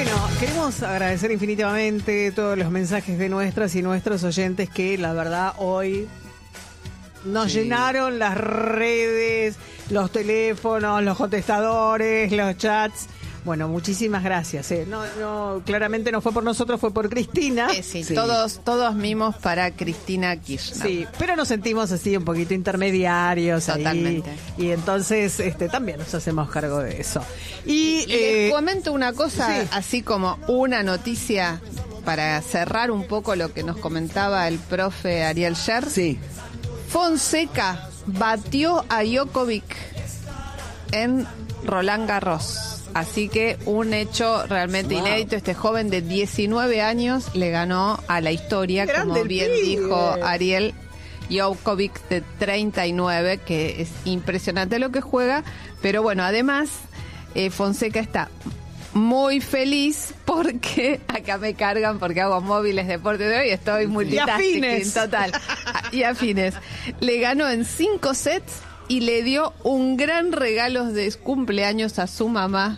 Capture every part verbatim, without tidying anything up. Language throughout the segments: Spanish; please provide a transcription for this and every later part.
Bueno, queremos agradecer infinitivamente todos los mensajes de nuestras y nuestros oyentes que la verdad hoy nos sí. llenaron las redes, los teléfonos, los contestadores, los chats. Bueno, muchísimas gracias. Eh. No, no, claramente no fue por nosotros, fue por Cristina. Eh, sí, sí, todos, todos mimos para Cristina Kirchner. Sí, pero nos sentimos así un poquito intermediarios. Totalmente. Ahí, y entonces este, también nos hacemos cargo de eso. Y, y eh, les comento una cosa, sí. así como una noticia para cerrar un poco lo que nos comentaba el profe Ariel Sher. Sí. Fonseca batió a Djokovic en Roland Garros. Así que un hecho realmente wow. inédito. Este joven de diecinueve años le ganó a la historia, como bien pibe. dijo Ariel. Djokovic de treinta y nueve, que es impresionante lo que juega. Pero bueno, además, eh, Fonseca está muy feliz porque acá me cargan porque hago móviles deporte de hoy, estoy multitasking total. Y afines. Le ganó en cinco sets y le dio un gran regalo de cumpleaños a su mamá.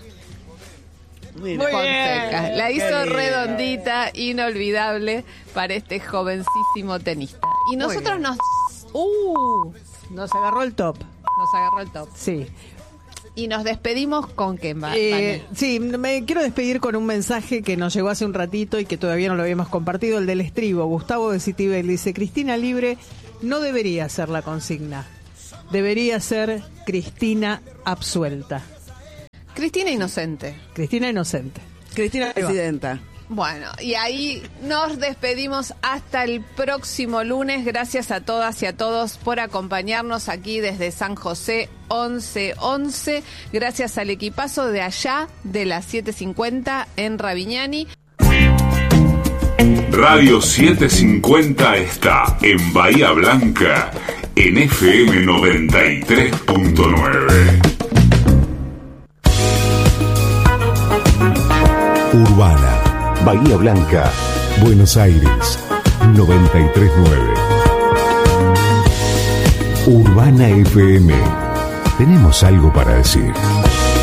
Muy Fonseca. La hizo redondita, inolvidable para este jovencísimo tenista. Y nosotros nos... Uh, nos agarró el top. Nos agarró el top. Sí. Y nos despedimos con qué, eh, Sí, me quiero despedir con un mensaje que nos llegó hace un ratito y que todavía no lo habíamos compartido, el del estribo. Gustavo de Citibel dice: Cristina libre no debería ser la consigna. Debería ser Cristina absuelta. Cristina inocente. Cristina inocente. Cristina presidenta. Bueno, y ahí nos despedimos hasta el próximo lunes. Gracias a todas y a todos por acompañarnos aquí desde San José once once. Gracias al equipazo de allá de las siete cincuenta en Raviñani. Radio setecientos cincuenta está en Bahía Blanca en F M noventa y tres punto nueve. Urbana, Bahía Blanca, Buenos Aires, noventa y tres punto nueve. Urbana F M. Tenemos algo para decir.